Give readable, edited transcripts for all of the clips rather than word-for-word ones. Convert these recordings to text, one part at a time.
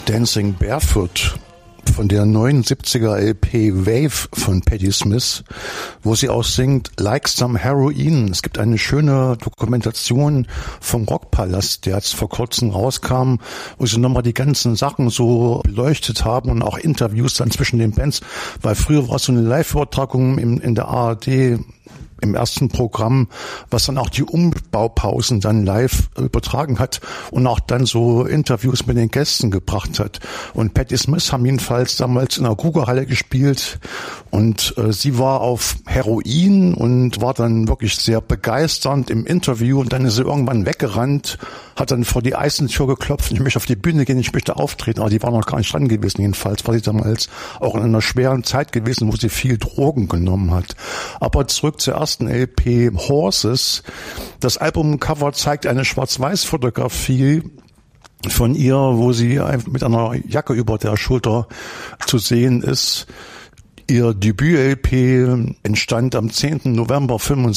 Dancing Barefoot von der 79er LP Wave von Patti Smith, wo sie auch singt Like Some Heroin. Es gibt eine schöne Dokumentation vom Rockpalast, der jetzt vor kurzem rauskam, wo sie nochmal die ganzen Sachen so beleuchtet haben und auch Interviews dann zwischen den Bands, weil früher war es so eine Live-Übertragung in der ARD im ersten Programm, was dann auch die Umbaupausen dann live übertragen hat und auch dann so Interviews mit den Gästen gebracht hat. Und Patti Smith haben jedenfalls damals in der Grugerhalle gespielt und sie war auf Heroin und war dann wirklich sehr begeisternd im Interview und dann ist sie irgendwann weggerannt, hat dann vor die Eisentür geklopft, ich möchte auf die Bühne gehen, ich möchte auftreten, aber die war noch gar nicht dran gewesen. Jedenfalls war sie damals auch in einer schweren Zeit gewesen, wo sie viel Drogen genommen hat. Aber zurück zur ersten LP Horses. Das Albumcover zeigt eine Schwarz-Weiß-Fotografie von ihr, wo sie mit einer Jacke über der Schulter zu sehen ist. Ihr Debüt-LP entstand am 10. November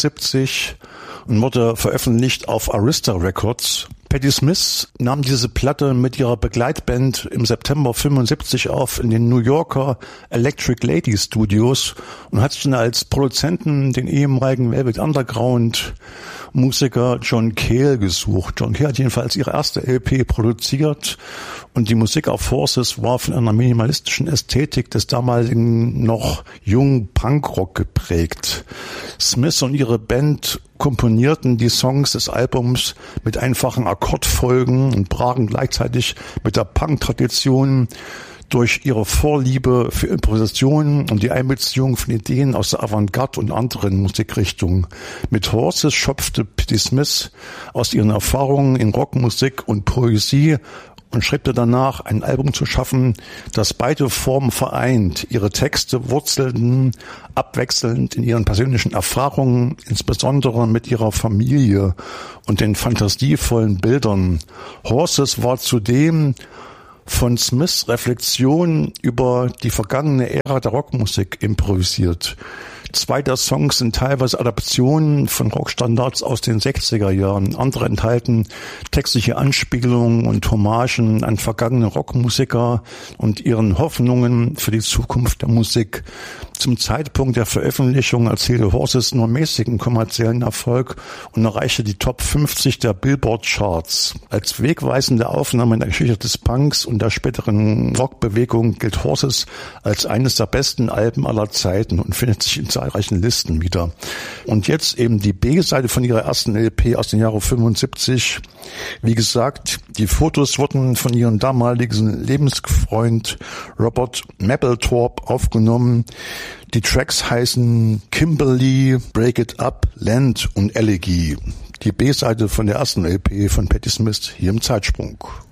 1975 und wurde veröffentlicht auf Arista Records. Patti Smith nahm diese Platte mit ihrer Begleitband im September 1975 auf in den New Yorker Electric Lady Studios und hat sich dann als Produzenten den ehemaligen Velvet Underground Musiker John Cale gesucht. John Cale hat jedenfalls ihre erste LP produziert und die Musik auf Horses war von einer minimalistischen Ästhetik des damaligen noch jungen Punkrock geprägt. Smith und ihre Band komponierten die Songs des Albums mit einfachen Akkordfolgen und brachen gleichzeitig mit der Punk-Tradition durch ihre Vorliebe für Improvisationen und die Einbeziehung von Ideen aus der Avantgarde und anderen Musikrichtungen. Mit Horses schöpfte Patti Smith aus ihren Erfahrungen in Rockmusik und Poesie und strebte danach, ein Album zu schaffen, das beide Formen vereint. Ihre Texte wurzelten abwechselnd in ihren persönlichen Erfahrungen, insbesondere mit ihrer Familie und den fantasievollen Bildern. Horses war zudem von Smiths Reflexion über die vergangene Ära der Rockmusik improvisiert. Zwei der Songs sind teilweise Adaptionen von Rockstandards aus den 60er Jahren. Andere enthalten textliche Anspielungen und Hommagen an vergangene Rockmusiker und ihren Hoffnungen für die Zukunft der Musik. Zum Zeitpunkt der Veröffentlichung erzielte Horses nur mäßigen kommerziellen Erfolg und erreichte die Top 50 der Billboard-Charts. Als wegweisende Aufnahme in der Geschichte des Punks und der späteren Rockbewegung gilt Horses als eines der besten Alben aller Zeiten und findet sich in zahlreichen Listen wieder. Und jetzt eben die B-Seite von ihrer ersten LP aus dem Jahre 75. Wie gesagt, die Fotos wurden von ihrem damaligen Lebensfreund Robert Mapplethorpe aufgenommen. Die Tracks heißen Kimberly, Break It Up, Land und Elegy. Die B-Seite von der ersten LP von Patti Smith hier im Zeitsprung.